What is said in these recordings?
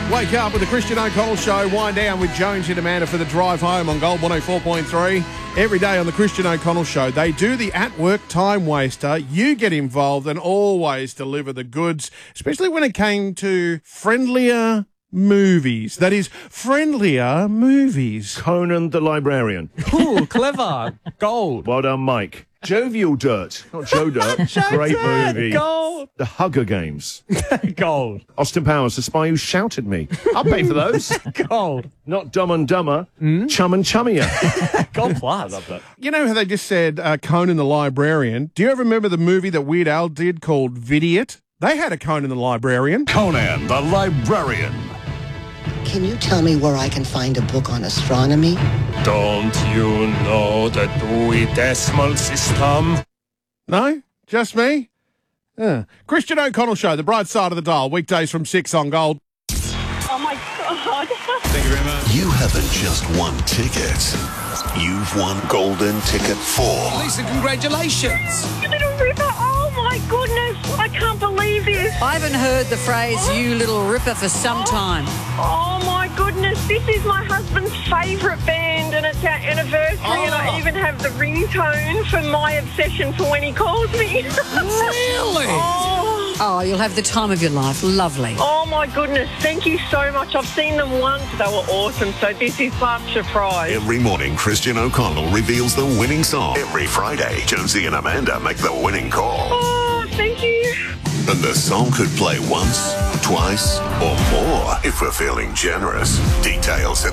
Wake up with the Christian O'Connell Show. Wind down with Jones and Amanda for the drive home on Gold 104.3. Every day on the Christian O'Connell Show, they do the at-work time waster. You get involved and always deliver the goods, especially when it came to friendlier movies. That is, friendlier movies. Conan the Librarian. Ooh, clever. Gold. Well done, Mike. Jovial Dirt. Not Joe Dirt. Great movie. Gold. The Hugger Games. Gold. Austin Powers, The Spy Who Shouted Me. I'll pay for those. Gold. Not Dumb and Dumber. Chum and Chummier. Gold plus. Love that. You know how they just said Conan the Librarian? Do you ever remember the movie that Weird Al did called Vidiot? They had a Conan the Librarian. Conan the Librarian. Can you tell me where I can find a book on astronomy? Don't you know the Dewey Decimal System? No? Just me? Christian O'Connell Show, the bright side of the dial, weekdays from 6 on Gold. Oh, my God. Thank you very much. You haven't just won tickets. You've won Golden Ticket 4. Lisa, congratulations. You little ripper. Oh, my goodness. I can't believe this. I haven't heard the phrase, you little ripper, for some time. Oh, my goodness. This is my husband's favourite band, and it's our anniversary, and I even have the ringtone for my obsession for when he calls me. Really? Oh, you'll have the time of your life. Lovely. Oh, my goodness. Thank you so much. I've seen them once. They were awesome, so this is such a prize. Every morning, Christian O'Connell reveals the winning song. Every Friday, Jonesy and Amanda make the winning call. Oh, thank you. And the song could play once, twice, or more if we're feeling generous. Details at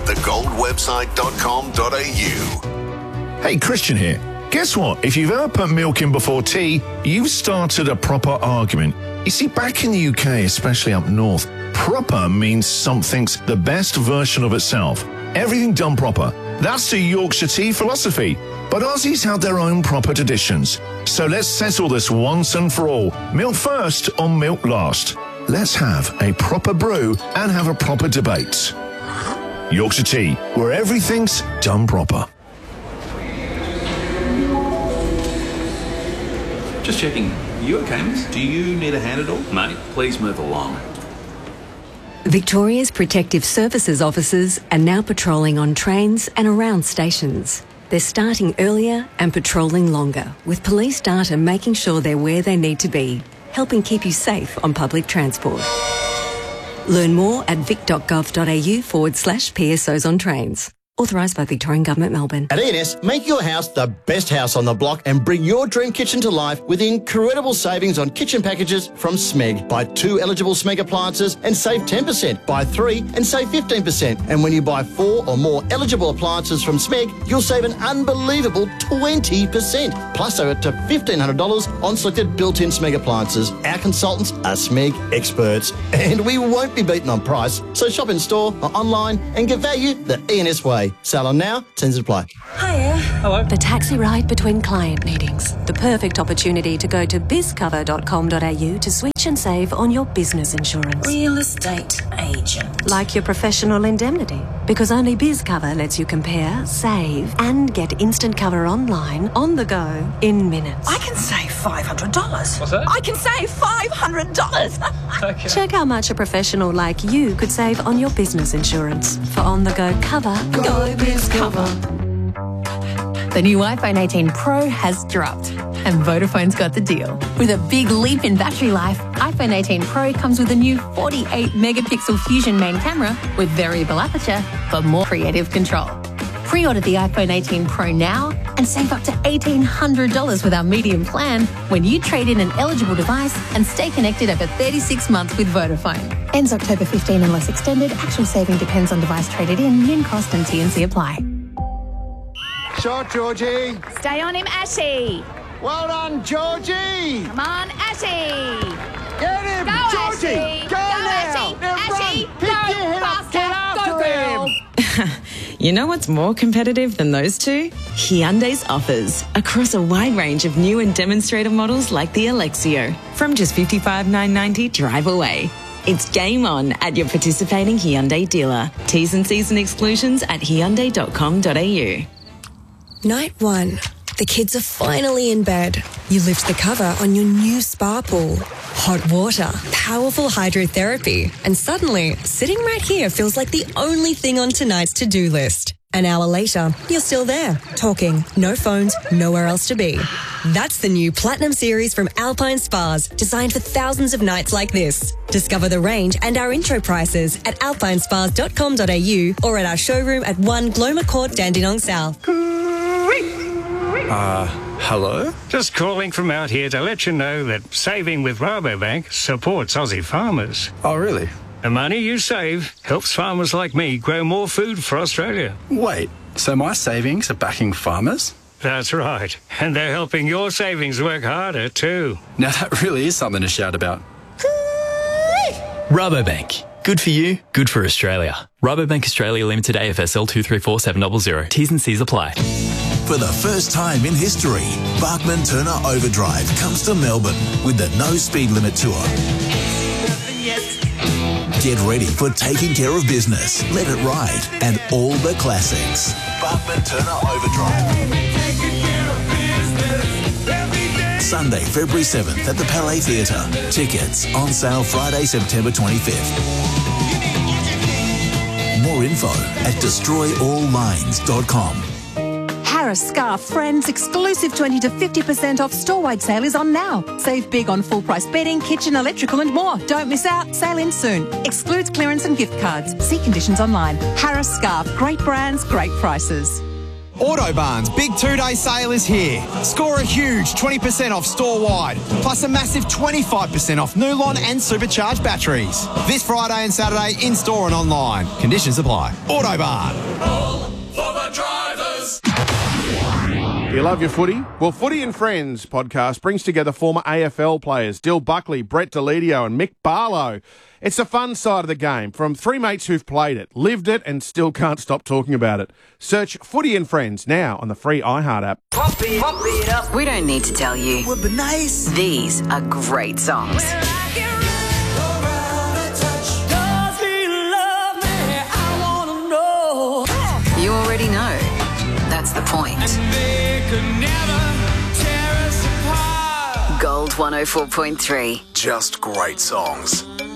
thegoldwebsite.com.au. Hey, Christian here. Guess what? If you've ever put milk in before tea, you've started a proper argument. You see, back in the UK, especially up north, proper means something's the best version of itself. Everything done proper. That's the Yorkshire tea philosophy. But Aussies have their own proper traditions. So let's settle this once and for all. Milk first or milk last. Let's have a proper brew and have a proper debate. Yorkshire tea, where everything's done proper. Just checking. You okay, miss? Do you need a hand at all? Mate, please move along. Victoria's Protective Services officers are now patrolling on trains and around stations. They're starting earlier and patrolling longer, with police data making sure they're where they need to be, helping keep you safe on public transport. Learn more at vic.gov.au/PSOs on trains. Authorised by Victorian Government, Melbourne. At E&S, make your house the best house on the block and bring your dream kitchen to life with incredible savings on kitchen packages from Smeg. Buy 2 eligible Smeg appliances and save 10%. Buy 3 and save 15%. And when you buy 4 or more eligible appliances from Smeg, you'll save an unbelievable 20%. Plus over to $1,500 on selected built-in Smeg appliances. Our consultants are Smeg experts. And we won't be beaten on price. So shop in store or online and get value the E&S way. Sale on now, tends to apply. Hiya. Hello. The taxi ride between client meetings. The perfect opportunity to go to bizcover.com.au to switch and save on your business insurance. Real estate agent. Like your professional indemnity. Because only BizCover lets you compare, save, and get instant cover online, on the go, in minutes. I can save $500. What's that? I can save $500. Okay. Check how much a professional like you could save on your business insurance. For on-the-go cover, go BizCover. The new iPhone 18 Pro has dropped, and Vodafone's got the deal. With a big leap in battery life, iPhone 18 Pro comes with a new 48-megapixel Fusion main camera with variable aperture for more creative control. Pre-order the iPhone 18 Pro now and save up to $1,800 with our medium plan when you trade in an eligible device and stay connected over 36 months with Vodafone. Ends October 15 unless extended. Actual saving depends on device traded in, min cost and T&C apply. Shot, Georgie. Stay on him, Ashy. Well done, Georgie. Come on, Ashy. Get him, Go, Georgie. Ashy. Go now. Now, Ashy, run. pick Go your head up. faster. Get after him. You know what's more competitive than those two? Hyundai's offers across a wide range of new and demonstrator models like the Alexio. From just $55,990 drive away. It's game on at your participating Hyundai dealer. T's and C's and exclusions at hyundai.com.au. Night 1. The kids are finally in bed. You lift the cover on your new spa pool. hot water, powerful hydrotherapy, and suddenly, sitting right here feels like the only thing on tonight's to-do list. An hour later, you're still there, talking, no phones, nowhere else to be. That's the new Platinum Series from Alpine Spas, designed for thousands of nights like this. Discover the range and our intro prices at alpinespas.com.au or at our showroom at 1 Gloma Court, Dandenong South. Hello? Just calling from out here to let you know that saving with Rabobank supports Aussie farmers. Oh, really? The money you save helps farmers like me grow more food for Australia. Wait, so my savings are backing farmers? That's right. And they're helping your savings work harder too. Now that really is something to shout about. Rabobank. Good for you, good for Australia. Rabobank Australia Limited AFSL 234700. T's and C's apply. For the first time in history, Bachman Turner Overdrive comes to Melbourne with the No Speed Limit Tour. Get ready for Taking Care of Business, Let It Ride, and all the classics. Bachman Turner Overdrive. Sunday, February 7th at the Palais Theatre. Tickets on sale Friday, September 25th. More info at destroyalllines.com. Harris Scarf Friends exclusive 20 to 50% off store-wide sale is on now. Save big on full-price bedding, kitchen, electrical and more. Don't miss out. Sale ends soon. Excludes clearance and gift cards. See conditions online. Harris Scarf. Great brands, great prices. Autobarn's big 2-day sale is here. Score a huge 20% off store-wide, plus a massive 25% off Nulon and supercharged batteries. This Friday and Saturday in-store and online. Conditions apply. Autobarn. For the drivers. Do you love your footy? Well, Footy and Friends podcast brings together former AFL players Dill Buckley, Brett Deledio and Mick Barlow. It's the fun side of the game from three mates who've played it, lived it and still can't stop talking about it. Search Footy and Friends now on the free iHeart app. Pop it up. We don't need to tell you. Would be nice. These are great songs. You already know. That's the point. Gold 104.3. Just great songs.